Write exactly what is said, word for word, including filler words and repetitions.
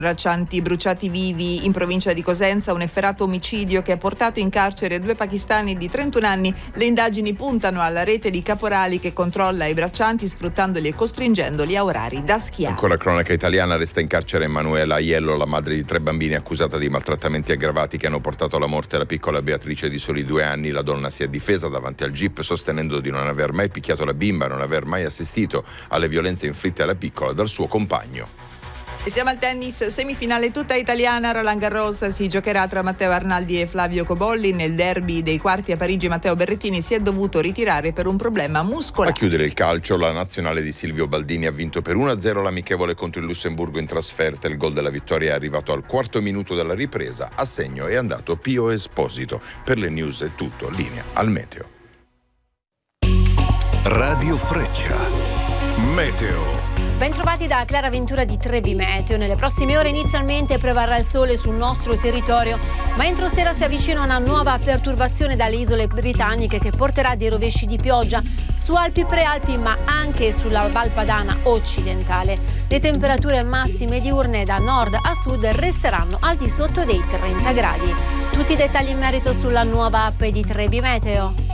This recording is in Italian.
Braccianti bruciati vivi in provincia di Cosenza, un efferato omicidio che ha portato in carcere due pakistani di trentuno anni. Le indagini puntano alla rete di caporali che controlla i braccianti sfruttandoli e costringendoli a orari da schiavi. Ancora cronaca italiana, resta in carcere Emanuela Aiello, la madre di tre bambini accusata di maltrattamenti aggravati che hanno portato alla morte la piccola Beatrice di soli due anni. La donna si è difesa davanti al G I P sostenendo di non aver mai picchiato la bimba e non aver mai assistito alle violenze inflitte alla piccola dal suo compagno. E siamo al tennis, semifinale tutta italiana. Roland Garros si giocherà tra Matteo Arnaldi e Flavio Cobolli. Nel derby dei quarti a Parigi Matteo Berrettini si è dovuto ritirare per un problema muscolare. A chiudere il calcio, la nazionale di Silvio Baldini ha vinto per uno a zero l'amichevole contro il Lussemburgo in trasferta. Il gol della vittoria è arrivato al quarto minuto della ripresa. A segno è andato Pio Esposito. Per le news è tutto, linea al meteo. Radio Freccia, meteo. Bentrovati da Clara Ventura di Trebi Meteo. Nelle prossime ore inizialmente prevarrà il sole sul nostro territorio, ma entro sera si avvicina una nuova perturbazione dalle isole britanniche che porterà dei rovesci di pioggia su Alpi Prealpi, ma anche sulla Val Padana occidentale. Le temperature massime diurne da nord a sud resteranno al di sotto dei trenta gradi. Tutti i dettagli in merito sulla nuova app di Trebi Meteo.